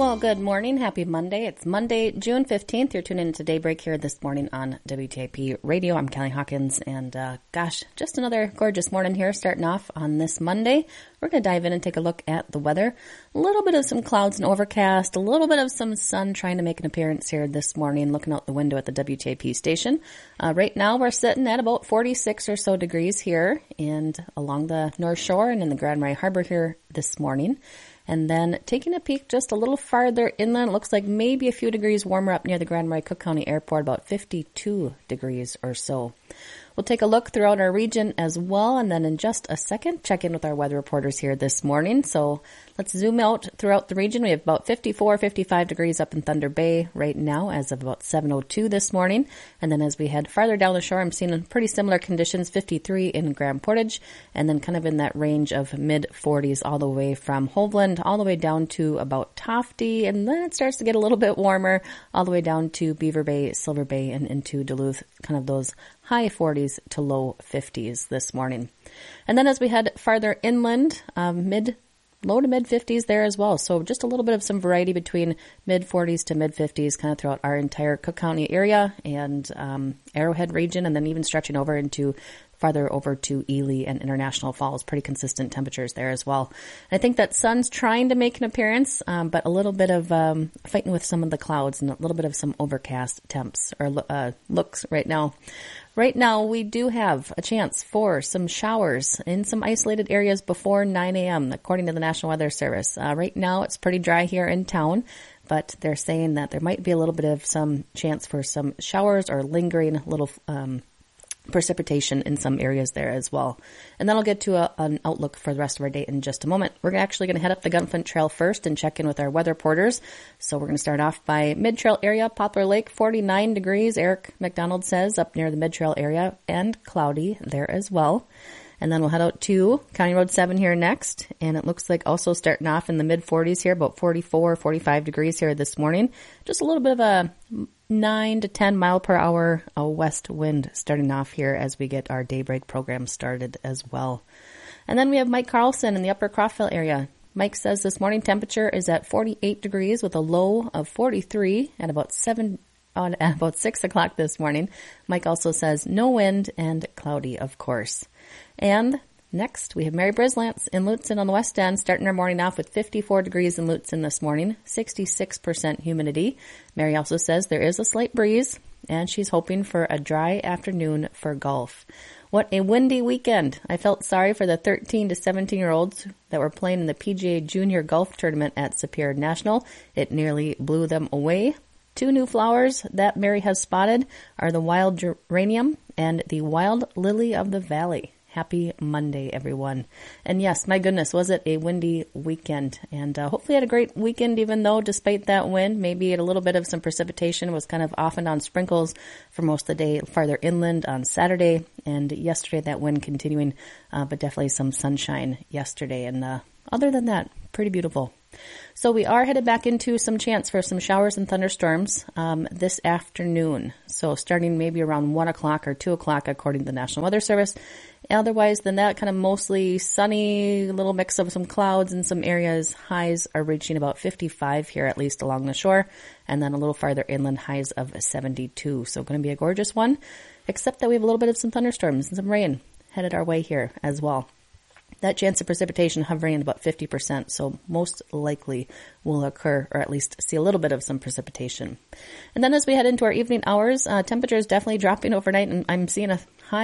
Well, good morning. Happy Monday. It's Monday, June 15th. You're tuning into Daybreak here this morning on WTIP Radio. I'm Kelly Hawkins, and just another gorgeous morning here starting off on this Monday. We're going to dive in and take a look at the weather. A little bit of some clouds and overcast, a little bit of some sun trying to make an appearance here this morning, looking out the window at the WTIP station. Right now, we're sitting at about 46 or so degrees here and along the North Shore and in the Grand Marais Harbor here this morning. And then taking a peek just a little farther inland, it looks like maybe a few degrees warmer up near the Grand Marais Cook County Airport, about 52 degrees or so. We'll take a look throughout our region as well, and then in just a second, check in with our weather reporters here this morning. So let's zoom out throughout the region. We have about 54, 55 degrees up in Thunder Bay right now as of about 7:02 this morning. And then as we head farther down the shore, I'm seeing pretty similar conditions, 53 in Grand Portage, and then kind of in that range of mid-40s all the way from Hovland all the way down to about Tofty, and then it starts to get a little bit warmer all the way down to Beaver Bay, Silver Bay, and into Duluth, kind of those high 40s to low 50s this morning. And then as we head farther inland, low to mid 50s there as well. So just a little bit of some variety between mid 40s to mid 50s kind of throughout our entire Cook County area and Arrowhead region, and then even stretching over into farther over to Ely and International Falls. Pretty consistent temperatures there as well. And I think that sun's trying to make an appearance, but a little bit of fighting with some of the clouds and a little bit of some overcast temps or looks right now. Right now, we do have a chance for some showers in some isolated areas before 9 a.m., according to the National Weather Service. Right now, it's pretty dry here in town, but they're saying that there might be a little bit of some chance for some showers or lingering little precipitation in some areas there as well. And then I'll get to an outlook for the rest of our day in just a moment. We're actually going to head up the Gunflint Trail first and check in with our weather reporters. So we're going to start off by Mid-Trail area, Poplar Lake, 49 degrees, Eric McDonald says, up near the Mid-Trail area, and cloudy there as well. And then we'll head out to County Road 7 here next. And it looks like also starting off in the mid-40s here, about 44, 45 degrees here this morning. Just a little bit of a 9 to 10 mile per hour west wind starting off here as we get our daybreak program started as well. And then we have Mike Carlson in the upper Crawfordville area. Mike says this morning temperature is at 48 degrees with a low of 43 at about 6 o'clock this morning. Mike also says no wind and cloudy, of course. And next, we have Mary Brislance in Lutsen on the west end, starting our morning off with 54 degrees in Lutsen this morning, 66% humidity. Mary also says there is a slight breeze, and she's hoping for a dry afternoon for golf. What a windy weekend. I felt sorry for the 13 to 17-year-olds that were playing in the PGA Junior Golf Tournament at Superior National. It nearly blew them away. Two new flowers that Mary has spotted are the wild geranium and the wild lily of the valley. Happy Monday, everyone. And yes, my goodness, was it a windy weekend. And hopefully had a great weekend, even though despite that wind, maybe a little bit of some precipitation, was kind of off and on sprinkles for most of the day farther inland on Saturday. And yesterday, that wind continuing, but definitely some sunshine yesterday. And other than that, pretty beautiful. So we are headed back into some chance for some showers and thunderstorms this afternoon. So starting maybe around 1 o'clock or 2 o'clock, according to the National Weather Service. Otherwise than that, kind of mostly sunny, little mix of some clouds in some areas. Highs are reaching about 55 here, at least along the shore. And then a little farther inland, highs of 72. So going to be a gorgeous one, except that we have a little bit of some thunderstorms and some rain headed our way here as well. That chance of precipitation hovering at about 50%, so most likely will occur, or at least see a little bit of some precipitation. And then as we head into our evening hours, temperature is definitely dropping overnight, and I'm seeing a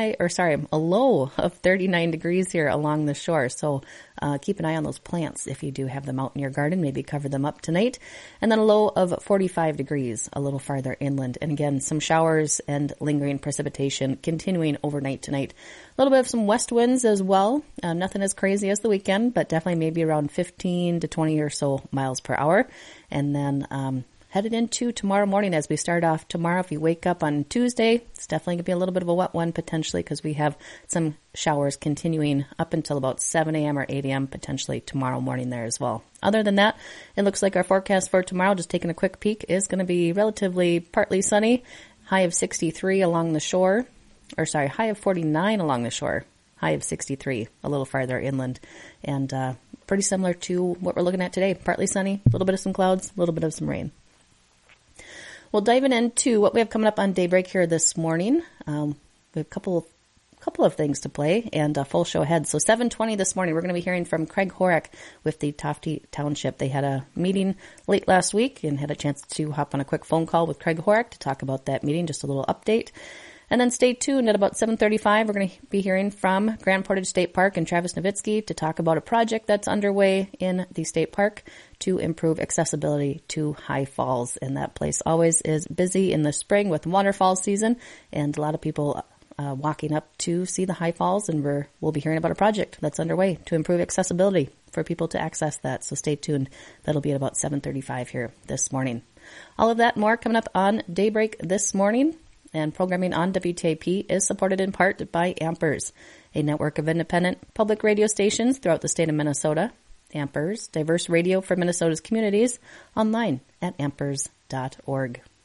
low of 39 degrees here along the shore. So keep an eye on those plants if you do have them out in your garden. Maybe cover them up tonight. And then a low of 45 degrees a little farther inland. And again, some showers and lingering precipitation continuing overnight tonight. A little bit of some west winds as well. Nothing as crazy as the weekend, but definitely maybe around 15 to 20 or so miles per hour. And then headed into tomorrow morning as we start off tomorrow. If you wake up on Tuesday, it's definitely going to be a little bit of a wet one potentially because we have some showers continuing up until about 7 a.m. or 8 a.m. potentially tomorrow morning there as well. Other than that, it looks like our forecast for tomorrow, just taking a quick peek, is going to be relatively partly sunny, high of 63 along the shore, high of 49 along the shore, high of 63 a little farther inland, and pretty similar to what we're looking at today. Partly sunny, a little bit of some clouds, a little bit of some rain. Well, diving into what we have coming up on Daybreak here this morning, we have a couple of things to play and a full show ahead. So 7:20 this morning, we're going to be hearing from Craig Horak with the Tofte Township. They had a meeting late last week and had a chance to hop on a quick phone call with Craig Horak to talk about that meeting, just a little update. And then stay tuned at about 7:35. We're going to be hearing from Grand Portage State Park and Travis Nowitzki to talk about a project that's underway in the state park to improve accessibility to High Falls. And that place always is busy in the spring with waterfall season, and a lot of people walking up to see the High Falls. And we'll be hearing about a project that's underway to improve accessibility for people to access that. So stay tuned. That'll be at about 7:35 here this morning. All of that and more coming up on Daybreak this morning. And programming on WTAP is supported in part by Ampers, a network of independent public radio stations throughout the state of Minnesota. Ampers, diverse radio for Minnesota's communities, online at ampers.org.